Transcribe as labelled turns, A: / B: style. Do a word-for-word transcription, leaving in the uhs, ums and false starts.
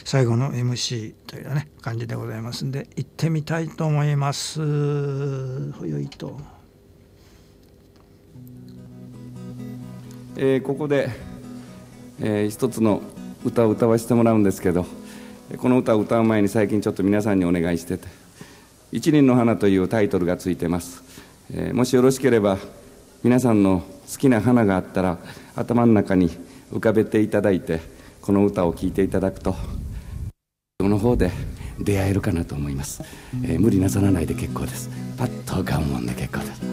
A: 最後の エムシー という、ね、感じでございますんで行ってみたいと思います。ほよいと、
B: えー、ここで、えー、一つの歌を歌わせてもらうんですけど、この歌を歌う前に最近ちょっと皆さんにお願いしてて、一輪の花というタイトルがついてます。えー、もしよろしければ皆さんの好きな花があったら頭の中に浮かべていただいて、この歌を聴いていただくとその方で出会えるかなと思います。えー、無理なさらないで結構です。パッと我慢で結構です。